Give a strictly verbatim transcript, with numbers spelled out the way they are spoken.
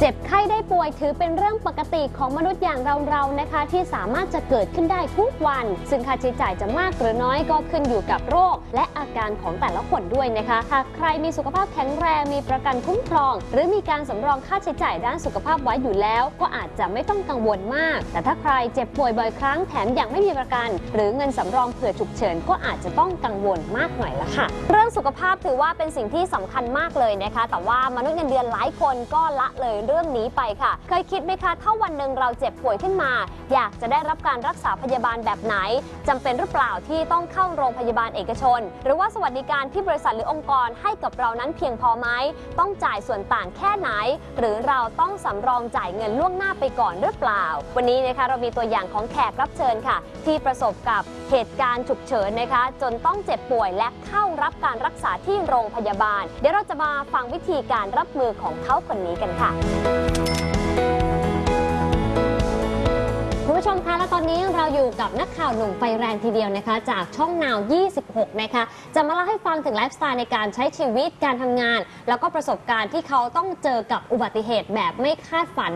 เจ็บไข้ได้ป่วยถือเป็นเรื่องปกติของมนุษย์อย่างเราๆนะคะที่สามารถจะเกิดขึ้นได้ทุกวันซึ่งค่าใช้จ่ายจะมากหรือน้อยก็ขึ้นอยู่กับโรคและอาการของแต่ละคนด้วยนะคะหากใครมีสุขภาพแข็งแรงมีประกันคุ้มครองหรือมีการสำรองค่าใช้จ่ายด้านสุขภาพไว้อยู่แล้วก็อาจจะไม่ต้องกังวลมากแต่ถ้าใครเจ็บป่วยบ่อยครั้งแถมยังไม่มีประกันหรือเงินสำรองเผื่อฉุกเฉินก็อาจจะต้องกังวลมากหน่อยละค่ะเรื่องสุขภาพถือว่าเป็นสิ่งที่สำคัญมากเลยนะคะแต่ว่ามนุษย์เงินเดือนหลายคนก็ละเลยเรื่องนี้ไปค่ะเคยคิดไหมคะถ้าวันหนึ่งเราเจ็บป่วยขึ้นมาอยากจะได้รับการรักษาพยาบาลแบบไหนจำเป็นหรือเปล่าที่ต้องเข้าโรงพยาบาลเอกชนหรือว่าสวัสดิการที่บริษัทหรือองค์กรให้กับเรานั้นเพียงพอไหมต้องจ่ายส่วนต่างแค่ไหนหรือเราต้องสำรองจ่ายเงินล่วงหน้าไปก่อนหรือเปล่าวันนี้นะคะเรามีตัวอย่างของแขกรับเชิญค่ะที่ประสบกับเหตุการณ์ฉุกเฉินนะคะจนต้องเจ็บป่วยและเข้ารับการรักษาที่โรงพยาบาลเดี๋ยวเราจะมาฟังวิธีการรับมือของเขาคนนี้กันค่ะคุณผู้ชมคะและตอนนี้เราอยู่กับนักข่าวหนุ่มไฟแรงทีเดียวนะคะจากช่องนาวยี่สิบหกนะคะจะมาเล่าให้ฟังถึงไลฟ์สไตล์ในการใช้ชีวิตการทำงานแล้วก็ประสบการณ์ที่เขาต้องเจอกับอุบัติเหตุแบบไม่คาดฝัน